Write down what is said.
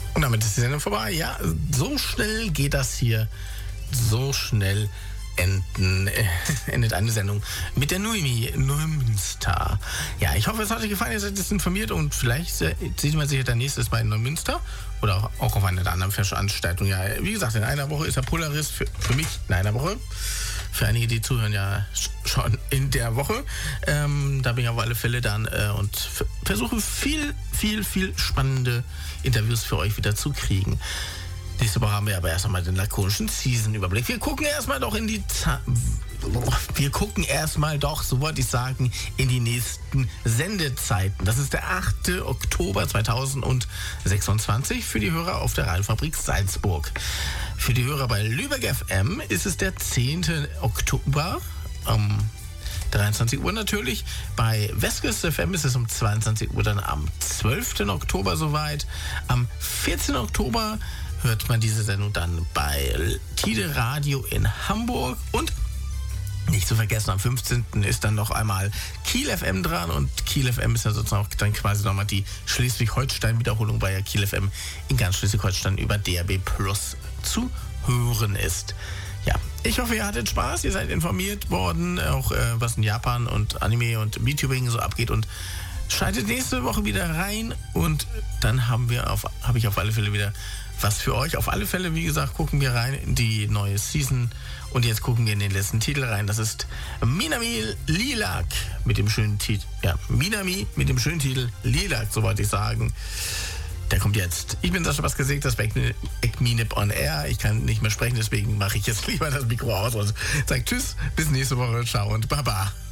Und damit ist die Sendung vorbei. Ja, so schnell geht das hier. So schnell endet eine Sendung mit der Noemi Neumünster. Ja, ich hoffe, es hat euch gefallen, ihr seid jetzt informiert und vielleicht sieht man sich ja dann nächstes Mal in Neumünster oder auch auf einer der anderen Veranstaltungen. Ja, wie gesagt, in einer Woche ist der Polaris für mich in einer Woche. Für einige, die zuhören, ja schon in der Woche. Da bin ich auf alle Fälle dann und versuche viel spannende Interviews für euch wieder zu kriegen. Nächste Woche haben wir aber erst einmal den lakonischen Season-Überblick. Wir gucken erstmal doch so wollte ich sagen, in die nächsten Sendezeiten. Das ist der 8. Oktober 2026 für die Hörer auf der Radiofabrik Salzburg. Für die Hörer bei Lübeck FM ist es der 10. Oktober 23 Uhr natürlich. Bei Westküste FM ist es um 22 Uhr dann am 12. Oktober soweit. Am 14. Oktober hört man diese Sendung dann bei Tide Radio in Hamburg und nicht zu vergessen, am 15. ist dann noch einmal Kiel FM dran und Kiel FM ist ja sozusagen dann quasi nochmal die Schleswig-Holstein-Wiederholung, weil ja Kiel FM in ganz Schleswig-Holstein über DAB Plus zu hören ist. Ja, ich hoffe, ihr hattet Spaß, ihr seid informiert worden, auch was in Japan und Anime und VTubing so abgeht und schaltet nächste Woche wieder rein und dann habe ich auf alle Fälle wieder was für euch. Auf alle Fälle, wie gesagt, gucken wir rein in die neue Season und jetzt gucken wir in den letzten Titel rein. Das ist Minami Lilac mit dem schönen Titel. Ja, Minami mit dem schönen Titel Lilac, so wollte ich sagen. Der kommt jetzt. Ich bin Sascha Baskasek, das bei Ekminip on Air. Ich kann nicht mehr sprechen, deswegen mache ich jetzt lieber das Mikro aus und sage Tschüss, bis nächste Woche, ciao und Baba.